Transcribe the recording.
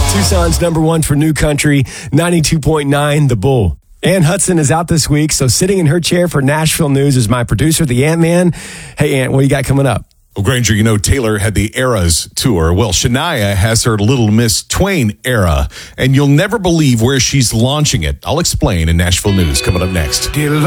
Tucson's number one for new country, 92.9 The Bull. Ann Hudson is out this week, so sitting in her chair for Nashville News is my producer, the Ant-Man. Hey, Ant, what do you got coming up? Well, Granger, you know Taylor had the Eras tour. Well, Shania has her Little Miss Twain era, and you'll never believe where she's launching it. I'll explain in Nashville News coming up next.